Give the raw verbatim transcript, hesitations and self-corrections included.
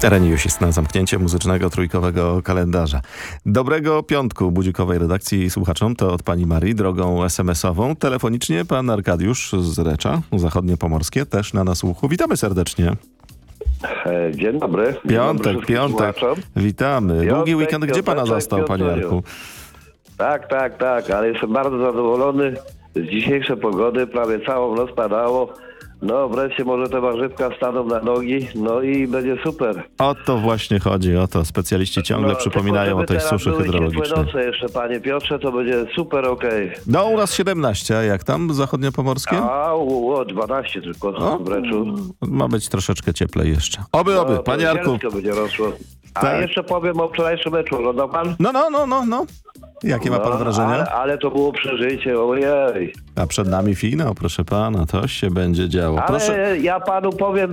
Reniusz jest na zamknięcie muzycznego trójkowego kalendarza. Dobrego piątku budzikowej redakcji słuchaczom. To od pani Marii drogą es em esową. Telefonicznie pan Arkadiusz z Recza, zachodniopomorskie, też na nas słuchu. Witamy serdecznie. Dzień dobry. Piątek, Dzień dobry piątek. Witamy. Piątek, Długi weekend. Gdzie pana piąteczek, zastał, panie piąteczek. Jarku? Tak, tak, tak, ale jestem bardzo zadowolony z dzisiejszej pogody. Prawie całą noc padało. No wreszcie może te warzywka staną na nogi, no i będzie super. O to właśnie chodzi, o to. Specjaliści ciągle no, przypominają o tej suszy były hydrologicznej. ciepłe noce jeszcze, panie Piotrze, to będzie super okej. Okay. No u nas siedemnaście, a jak tam zachodniopomorskie? A, u, u, dwanaście tylko O, w Reczu. ma być troszeczkę cieplej jeszcze. Oby, oby, No, panie Jarku. ciężko będzie rosło. A Tak. jeszcze powiem o wczorajszym meczu, oglądał pan? No, no, no, no, no. Jakie ma pan No, wrażenia? Ale, ale to było przeżycie, ojej. A przed nami finał, proszę pana, to się będzie działo. Ale Proszę. ja panu powiem